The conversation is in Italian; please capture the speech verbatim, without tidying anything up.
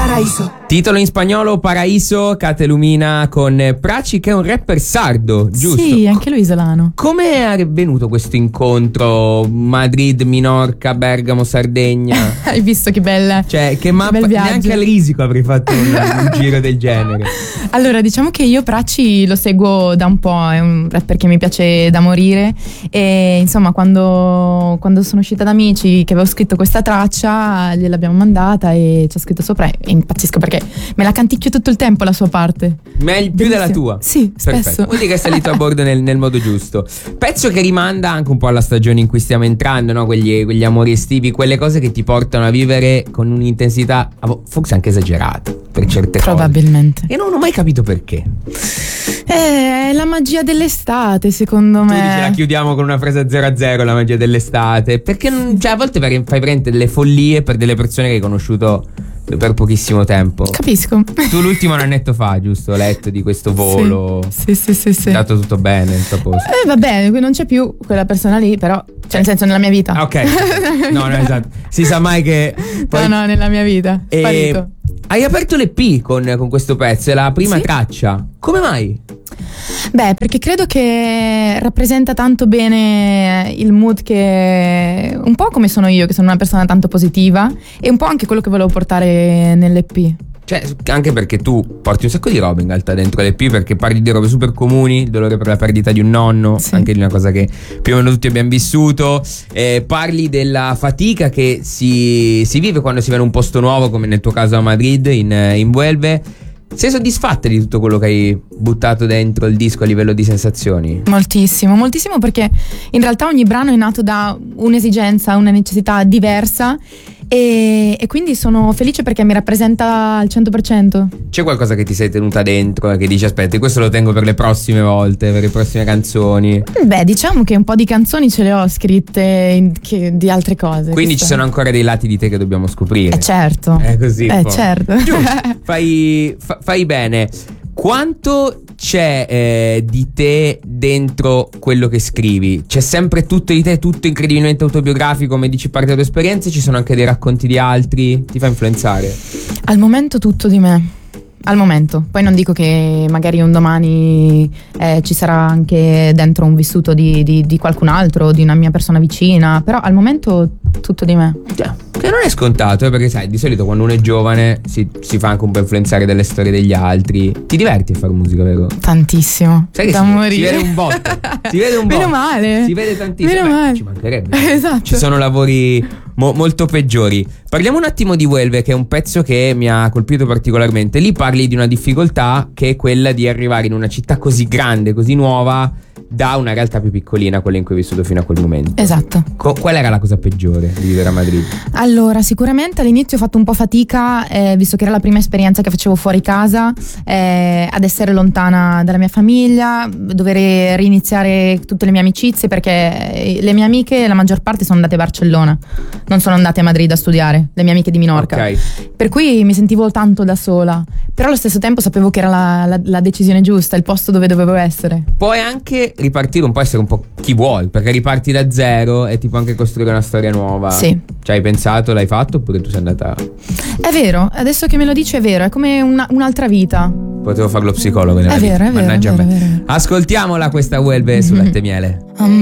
Paraíso. Titolo in spagnolo Paraíso, Catelumina con Praci, che è un rapper sardo, giusto? Sì, anche lui isolano. Come è avvenuto questo incontro Madrid, Minorca, Bergamo, Sardegna? Hai visto che bella. Cioè, che mappa, bel viaggio. neanche al Risico avrei fatto un, un giro del genere. Allora, diciamo che io Praci lo seguo da un po', è un rapper che mi piace da morire e insomma quando, quando sono uscita da Amici che avevo scritto questa traccia gliel'abbiamo mandata e ci ho scritto sopra e impazzisco perché me la canticchio tutto il tempo la sua parte. Meglio, più della tua? Sì, Perfetto. spesso. Vuol dire che è salito a bordo nel, nel modo giusto. Pezzo che rimanda anche un po' alla stagione in cui stiamo entrando, no? Quegli, quegli amori estivi, quelle cose che ti portano a vivere con un'intensità forse anche esagerata per certe Probabilmente. cose. E non ho mai capito perché. È la magia dell'estate, secondo Tu me. dici, la chiudiamo con una frase zero a zero, la magia dell'estate. Perché non, cioè, a volte fai presente delle follie per delle persone che hai conosciuto per pochissimo tempo. Capisco. Tu l'ultimo un annetto fa, giusto? Ho letto di questo volo. Sì, sì, sì, sì. È andato tutto bene, tutto a posto. Eh, va bene, qui non c'è più quella persona lì, però, cioè nel senso nella mia vita. Ah, ok. No, no, esatto. Si sa mai che poi... No, no, nella mia vita. E... Sparito. Hai aperto l'E P con, con questo pezzo, è la prima Sì. traccia. Come mai? Beh, perché credo che rappresenta tanto bene il mood che un po' come sono io, che sono una persona tanto positiva, e un po' anche quello che volevo portare nell'E P. Cioè, anche perché tu porti un sacco di robe in realtà dentro l'E P, perché parli di robe super comuni, il dolore per la perdita di un nonno, Sì. anche di una cosa che più o meno tutti abbiamo vissuto, eh, parli della fatica che si, si vive quando si va in un posto nuovo, come nel tuo caso a Madrid, in, in Vuelve. Sei soddisfatta di tutto quello che hai buttato dentro il disco a livello di sensazioni? Moltissimo, moltissimo, perché in realtà ogni brano è nato da un'esigenza, una necessità diversa e, e quindi sono felice perché mi rappresenta al cento per cento. C'è qualcosa che ti sei tenuta dentro e che dici aspetta, questo lo tengo per le prossime volte, per le prossime canzoni? Beh, diciamo che un po' di canzoni ce le ho scritte in- che- di altre cose. Quindi ci sono ancora dei lati di te che dobbiamo scoprire. Eh certo. È così. Eh poi. certo. Giusto, fai, fa- fai bene. Quanto c'è eh, di te dentro quello che scrivi? C'è sempre tutto di te, tutto incredibilmente autobiografico, come dici, parte delle tue esperienze? Ci sono anche dei racconti di altri? Ti fa influenzare? Al momento tutto di me. Al momento. Poi non dico che magari un domani eh, ci sarà anche dentro un vissuto di, di, di qualcun altro, di una mia persona vicina, però al momento tutto di me. Già, che non è scontato, eh, perché sai, di solito quando uno è giovane si, si fa anche un po' influenzare dalle storie degli altri. Ti diverti a fare musica, vero? Tantissimo. Sai che da si, morire. si vede un botto. Si vede un botto. Meno male. Si vede tantissimo. Meno Beh, male. ci mancherebbe. Esatto. Ci sono lavori mo- molto peggiori. Parliamo un attimo di Vuelve, che è un pezzo che mi ha colpito particolarmente. Lì parli di una difficoltà che è quella di arrivare in una città così grande, così nuova, da una realtà più piccolina, quella in cui hai vissuto fino a quel momento. Esatto. Co- qual era la cosa peggiore di vivere a Madrid? Allora, sicuramente all'inizio ho fatto un po' fatica, eh, visto che era la prima esperienza che facevo fuori casa, eh, ad essere lontana dalla mia famiglia, dover riniziare tutte le mie amicizie, perché le mie amiche, la maggior parte, sono andate a Barcellona, non sono andate a Madrid a studiare, le mie amiche di Minorca. Ok. Per cui mi sentivo tanto da sola, però allo stesso tempo sapevo che era la, la, la decisione giusta, il posto dove dovevo essere. Puoi anche ripartire, un po' essere un po' chi vuoi, perché riparti da zero e tipo anche costruire una storia nuova. Sì. Ci hai pensato, l'hai fatto oppure tu sei andata... È vero, adesso che me lo dici è vero, è come una, un'altra vita. Potevo fare lo psicologo nella È vita. vero, è vero, Mannaggia è vero, a me. è vero. Ascoltiamola questa Vuelve su Latte e Miele. Um,